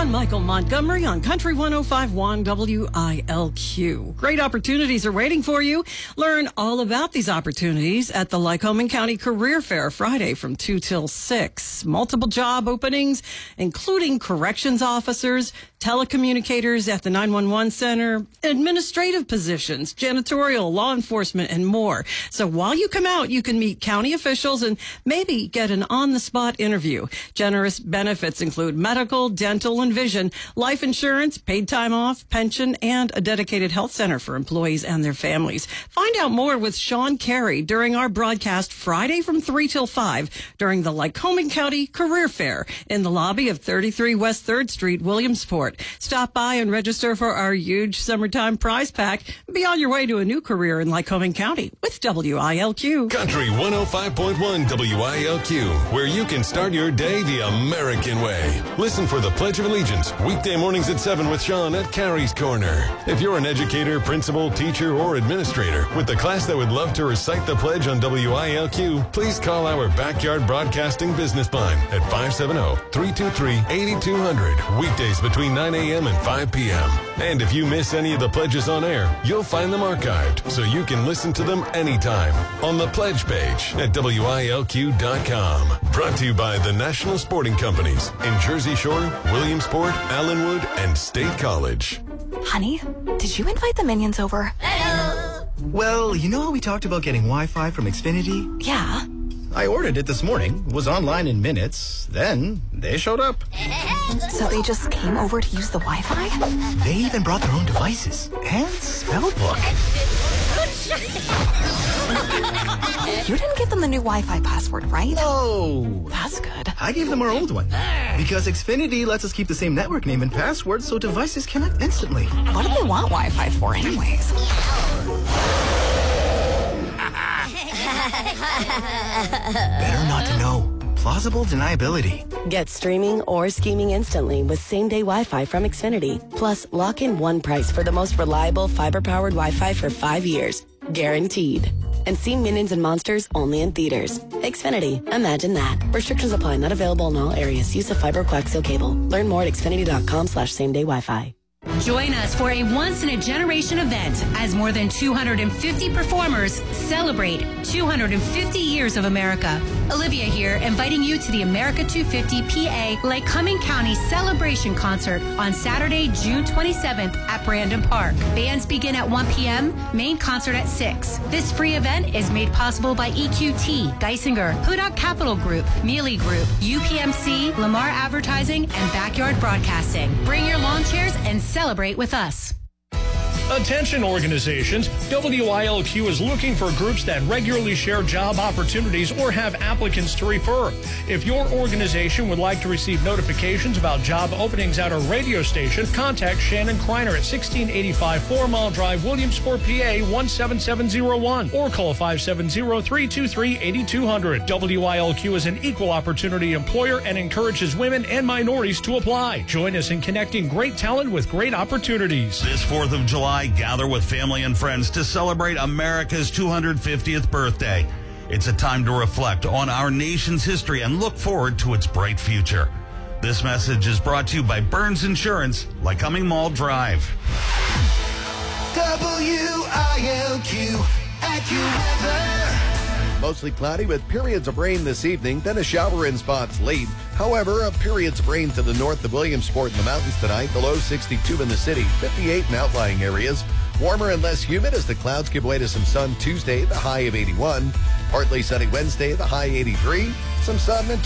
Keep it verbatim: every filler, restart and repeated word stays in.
Sean Michael Montgomery on Country one oh five point one W I L Q. Great opportunities are waiting for you. Learn all about these opportunities at the Lycoming County Career Fair Friday from two till six. Multiple job openings, including corrections officers, telecommunicators at the nine one one center, administrative positions, janitorial, law enforcement, and more. So while you come out, you can meet county officials and maybe get an on-the-spot interview. Generous benefits include medical, dental, and vision, life insurance, paid time off, pension, and a dedicated health center for employees and their families. Find out more with Sean Carey during our broadcast Friday from three till five during the Lycoming County Career Fair in the lobby of thirty-three West third Street, Williamsport. Stop by and register for our huge summertime prize pack. Be on your way to a new career in Lycoming County with W I L Q. Country one oh five point one W I L Q, where you can start your day the American way. Listen for the Pledge of Allegiance, weekday mornings at seven with Sean at Carrie's Corner. If you're an educator, principal, teacher, or administrator with the class that would love to recite the pledge on W I L Q, please call our Backyard Broadcasting business line at five seven zero, three two three, eight two zero zero, weekdays between nine a.m. and five p.m. And if you miss any of the pledges on air, you'll find them archived so you can listen to them anytime on the pledge page at W I L Q dot com. Brought to you by the National Sporting Companies in Jersey Shore, Williamsport, Allenwood, and State College. Honey, did you invite the minions over? Hello. Well, you know how we talked about getting Wi-Fi from Xfinity? Yeah. I ordered it this morning, was online in minutes, then they showed up. So they just came over to use the Wi-Fi? They even brought their own devices and spell book. You didn't give them the new Wi-Fi password, right? No. That's good. I gave them our old one because Xfinity lets us keep the same network name and password so devices connect instantly. What do they want Wi-Fi for anyways? Better not to know. Plausible deniability. Get streaming or scheming instantly with same-day Wi-Fi from Xfinity. Plus, lock in one price for the most reliable fiber-powered Wi-Fi for five years. Guaranteed. And see Minions and Monsters only in theaters. Xfinity. Imagine that. Restrictions apply. Not available in all areas. Use of fiber coaxial cable. Learn more at xfinity.com slash same-day Wi-Fi. Join us for a once-in-a-generation event as more than two hundred fifty performers celebrate two hundred fifty years of America. Olivia here, inviting you to the America two fifty P A Lycoming County Celebration Concert on Saturday, June twenty-seventh at Brandon Park. Bands begin at one p.m., main concert at six. This free event is made possible by E Q T, Geisinger, Hudak Capital Group, Mealy Group, U P M C, Lamar Advertising, and Backyard Broadcasting. Bring your lawn chairs and celebrate with us. Attention organizations, W I L Q is looking for groups that regularly share job opportunities or have applicants to refer. If your organization would like to receive notifications about job openings at our radio station, contact Shannon Kreiner at sixteen eighty-five Four Mile Drive, Williamsport, P A one seven seven zero one or call five seven zero, three two three, eight two zero zero. W I L Q is an equal opportunity employer and encourages women and minorities to apply. Join us in connecting great talent with great opportunities. This fourth of July, gather with family and friends to celebrate America's two hundred fiftieth birthday. It's a time to reflect on our nation's history and look forward to its bright future. This message is brought to you by Burns Insurance, Lycoming Mall Drive. W I L Q AccuWeather. Mostly cloudy with periods of rain this evening, then a shower in spots late. However, a periods of rain to the north of Williamsport in the mountains tonight. The low sixty-two in the city, fifty-eight in outlying areas. Warmer and less humid as the clouds give way to some sun Tuesday, the high of eighty-one. Partly sunny Wednesday, the high eighty-three. Some sun and